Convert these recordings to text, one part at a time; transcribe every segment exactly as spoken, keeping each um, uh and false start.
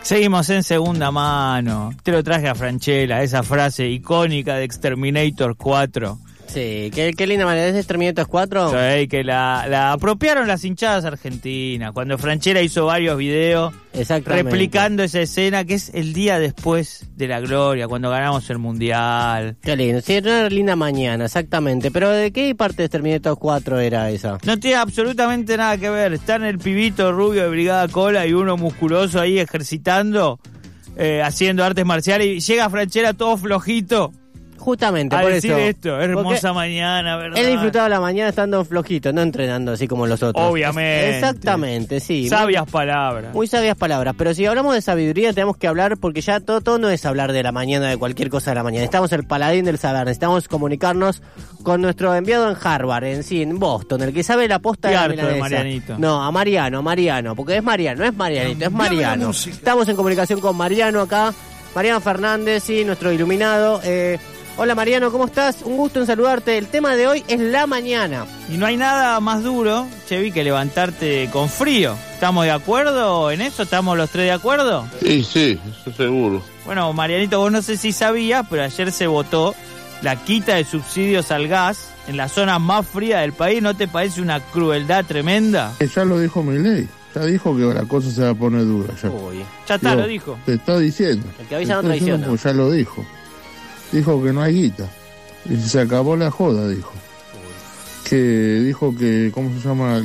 Seguimos en segunda mano. Te lo traje a Franchella, esa frase icónica de Exterminator cuatro. Sí, qué, qué linda manera. ¿Es de Exterminator cuatro? Sí, que la, la apropiaron las hinchadas argentinas. Cuando Franchella hizo varios videos replicando esa escena que es el día después de la gloria, cuando ganamos el Mundial. Qué lindo. Sí, era una linda mañana, exactamente. Pero ¿de qué parte de Exterminator cuatro era esa? No tiene absolutamente nada que ver. Están el pibito rubio de Brigada Cola y uno musculoso ahí ejercitando, eh, haciendo artes marciales, y llega Franchella todo flojito. Justamente, a por decir eso. esto, hermosa mañana, ¿verdad? Él disfrutaba la mañana estando flojito, no entrenando así como los otros. Obviamente. Exactamente, sí. Sabias muy, palabras. Muy sabias palabras. Pero si hablamos de sabiduría, tenemos que hablar, porque ya todo, todo no es hablar de la mañana, de cualquier cosa de la mañana. Necesitamos el paladín del saber, necesitamos comunicarnos con nuestro enviado en Harvard, en sí, en Boston, el que sabe la posta de la milanesa. Marianito. No, a Mariano, a Mariano, porque es Mariano, no es Marianito, es Mariano. Estamos en comunicación con Mariano acá, Mariano Fernández, sí, nuestro iluminado. Eh... Hola Mariano, ¿cómo estás? Un gusto en saludarte. El tema de hoy es la mañana. Y no hay nada más duro, Chevy, que levantarte con frío. ¿Estamos de acuerdo en eso? ¿Estamos los tres de acuerdo? Sí, sí, eso seguro. Bueno, Marianito, vos no sé si sabías, pero ayer se votó la quita de subsidios al gas en la zona más fría del país. ¿No te parece una crueldad tremenda? Ya lo dijo Milei. Ya dijo que la cosa se va a poner dura. Ya, Uy. ya está, Yo, lo dijo. Te está diciendo. El que avisa no traiciona. Ya lo dijo. Dijo que no hay guita. Y se acabó la joda, dijo. Uy. Que dijo que, ¿cómo se llama?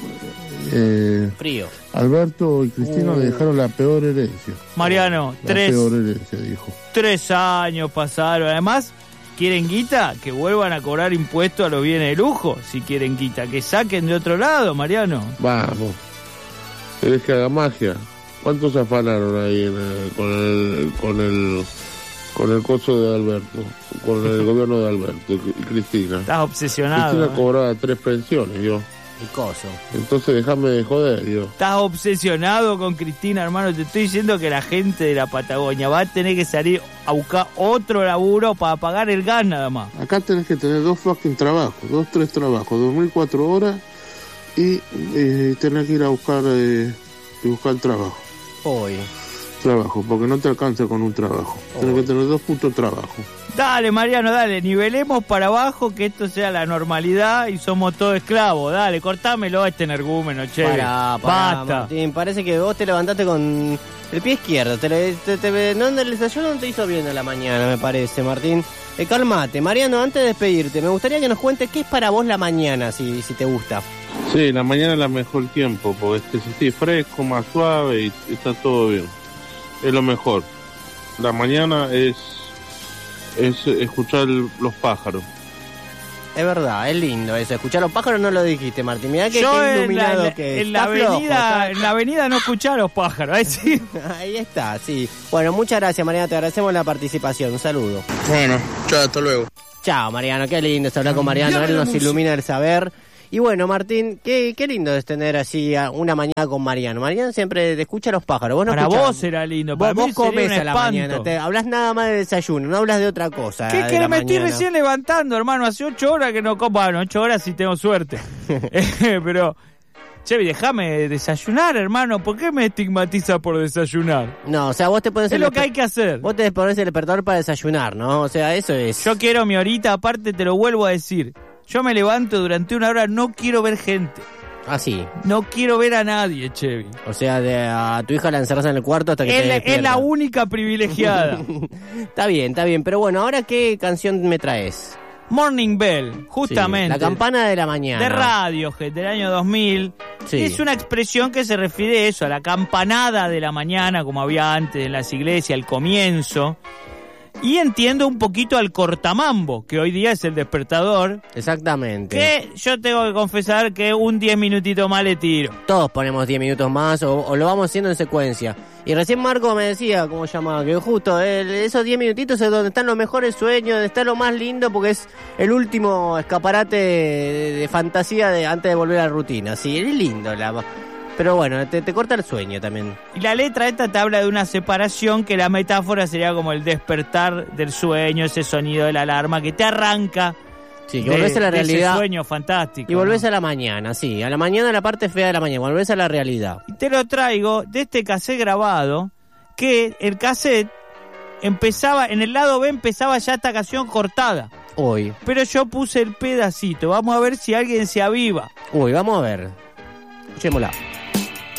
Eh, Frío. Alberto y Cristina uh. le dejaron la peor herencia. Mariano, la tres. peor herencia, dijo. Tres años pasaron. Además, ¿quieren guita? Que vuelvan a cobrar impuestos a los bienes de lujo. Si quieren guita, que saquen de otro lado, Mariano. Vamos. ¿Querés que haga magia? ¿Cuántos se afanaron ahí en el, con el... con el con el coso de Alberto, con el gobierno de Alberto y Cristina? Estás obsesionado. Cristina ¿eh? cobraba tres pensiones, yo. El coso. Entonces déjame de joder, yo. Estás obsesionado con Cristina, hermano. Te estoy diciendo que la gente de la Patagonia va a tener que salir a buscar otro laburo para pagar el gas nada más. Acá tenés que tener dos fucking trabajos, dos, tres trabajos, dos mil cuatro horas y eh, tenés que ir a buscar, eh, buscar trabajo. Hoy. Trabajo, porque no te alcanza con un trabajo. Oh. Tienes que tener dos puntos de trabajo. Dale, Mariano, dale, nivelemos para abajo, que esto sea la normalidad y somos todos esclavos. Dale, cortámelo a este energúmeno, che. Pará, pará, basta. Martín, parece que vos te levantaste con el pie izquierdo. Te, te, te, no, el desayuno no te hizo bien a la mañana, me parece, Martín. Eh, calmate. Mariano, antes de despedirte, me gustaría que nos cuentes qué es para vos la mañana, si, si te gusta. Sí, la mañana es la mejor tiempo, porque te sentís fresco, más suave y está todo bien. Es lo mejor. La mañana es es escuchar los pájaros. Es verdad, es lindo eso. Escuchar los pájaros no lo dijiste, Martín. Mirá que Yo qué iluminado en la, que es. En la, avenida, flojo, en la avenida no escuchar los pájaros. Ahí sí. Ahí está, sí. Bueno, muchas gracias, Mariano. Te agradecemos la participación. Un saludo. Bueno, chao, hasta luego. Chao, Mariano. Qué lindo es hablar con Mariano. Él nos ilumina el saber. Y bueno, Martín, qué, qué lindo es tener así una mañana con Mariano. Mariano siempre te escucha a los pájaros. Vos no Para escuchás, vos será lindo. Para vos mí vos comés sería un a la espanto. mañana. Te, hablas nada más de desayuno, no hablas de otra cosa. ¿Qué querés? Me estoy mañana. recién levantando, hermano. Hace ocho horas que no como. Bueno, ocho horas si tengo suerte. Pero, Chevy, déjame desayunar, hermano. ¿Por qué me estigmatiza por desayunar? No, o sea, vos te pones... Es el lo que hay que hacer. Vos te pones el despertador para desayunar, ¿no? O sea, eso es... Yo quiero mi horita, aparte te lo vuelvo a decir. Yo me levanto durante una hora, no quiero ver gente. Ah, sí. No quiero ver a nadie, Chevy. O sea, de, a tu hija la encerras en el cuarto hasta que es te la, despierta. Es la única privilegiada. Está bien, está bien. Pero bueno, ¿ahora qué canción me traes? Morning Bell, justamente. Sí, la campana de la mañana. De Radiohead, del año dos mil. Sí. Es una expresión que se refiere a eso, a la campanada de la mañana, como había antes en las iglesias, al comienzo. Y entiendo un poquito al cortamambo, que hoy día es el despertador. Exactamente. Que yo tengo que confesar que un diez minutitos más le tiro. Todos ponemos diez minutos más o, o lo vamos haciendo en secuencia. Y recién Marco me decía, ¿cómo se llama? Que justo el, esos diez minutitos es donde están los mejores sueños, donde está lo más lindo, porque es el último escaparate de, de fantasía de antes de volver a la rutina. Sí, es lindo la... Pero bueno, te, te corta el sueño también. Y la letra esta te habla de una separación, que la metáfora sería como el despertar del sueño, ese sonido de la alarma que te arranca. Sí, que de, volvés a la realidad. Ese sueño fantástico. Y volvés, ¿no?, a la mañana, sí. A la mañana, la parte fea de la mañana. Volvés a la realidad. Y te lo traigo de este cassette grabado, que el cassette empezaba, en el lado B empezaba ya esta canción cortada. Uy. Pero yo puse el pedacito. Vamos a ver si alguien se aviva. Uy, vamos a ver. Escuchémosla.